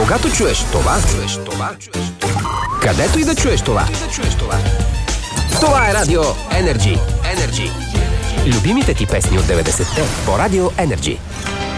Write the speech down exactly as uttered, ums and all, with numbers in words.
Когато чуеш това, чуеш това, където и да чуеш това. Това е Радио Енерджи. Енерджи. Любимите ти песни от деветдесетте по Радио Енерджи.